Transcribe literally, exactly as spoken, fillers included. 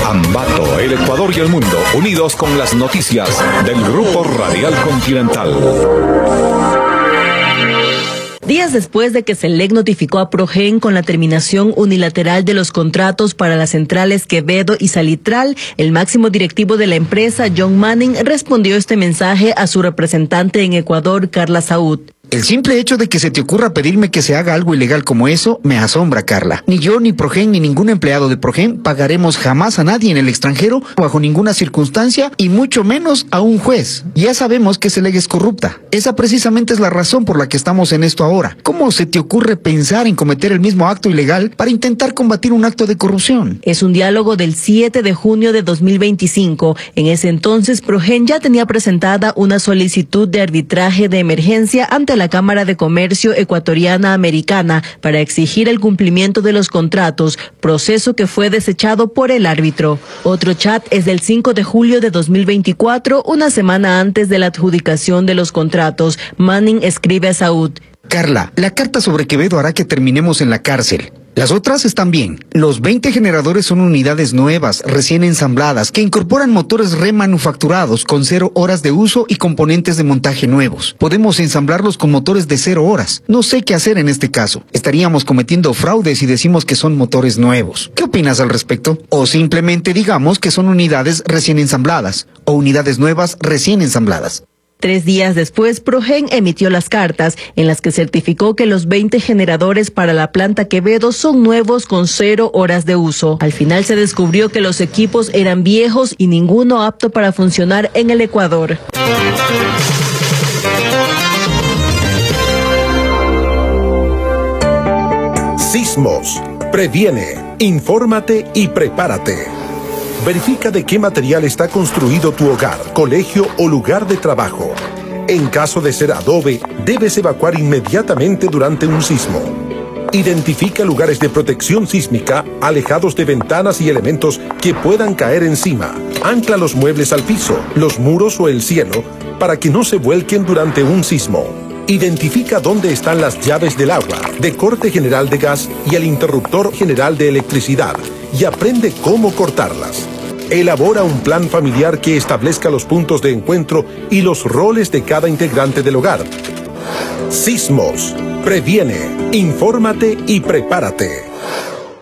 Ambato, el Ecuador y el mundo, unidos con las noticias del Grupo Radial Continental. Días después de que Selec notificó a Progen con la terminación unilateral de los contratos para las centrales Quevedo y Salitral, el máximo directivo de la empresa, John Manning, respondió este mensaje a su representante en Ecuador, Carla Saúd. El simple hecho de que se te ocurra pedirme que se haga algo ilegal como eso me asombra, Carla. Ni yo, ni Progen, ni ningún empleado de Progen pagaremos jamás a nadie en el extranjero bajo ninguna circunstancia y mucho menos a un juez. Ya sabemos que Selec es corrupta. Esa precisamente es la razón por la que estamos en esto ahora. ¿Cómo se te ocurre pensar en cometer el mismo acto ilegal para intentar combatir un acto de corrupción? Es un diálogo del siete de junio de dos mil veinticinco. En ese entonces, Progen ya tenía presentada una solicitud de arbitraje de emergencia ante la Cámara de Comercio Ecuatoriana Americana para exigir el cumplimiento de los contratos, proceso que fue desechado por el árbitro. Otro chat es del cinco de julio de dos mil veinticuatro, una semana antes de la adjudicación de los contratos. Manning escribe a Saúd: Carla, la carta sobre Quevedo hará que terminemos en la cárcel. Las otras están bien. Los veinte generadores son unidades nuevas, recién ensambladas, que incorporan motores remanufacturados con cero horas de uso y componentes de montaje nuevos. Podemos ensamblarlos con motores de cero horas. No sé qué hacer en este caso. Estaríamos cometiendo fraude si decimos que son motores nuevos. ¿Qué opinas al respecto? O simplemente digamos que son unidades recién ensambladas, o unidades nuevas recién ensambladas. Tres días después, Progen emitió las cartas en las que certificó que los veinte generadores para la planta Quevedo son nuevos con cero horas de uso. Al final se descubrió que los equipos eran viejos y ninguno apto para funcionar en el Ecuador. Sismos. Previene, infórmate y prepárate. Verifica de qué material está construido tu hogar, colegio o lugar de trabajo. En caso de ser adobe, debes evacuar inmediatamente durante un sismo. Identifica lugares de protección sísmica alejados de ventanas y elementos que puedan caer encima. Ancla los muebles al piso, los muros o el cielo para que no se vuelquen durante un sismo. Identifica dónde están las llaves del agua, de corte general de gas y el interruptor general de electricidad y aprende cómo cortarlas. Elabora un plan familiar que establezca los puntos de encuentro y los roles de cada integrante del hogar. Sismos. Previene, infórmate y prepárate.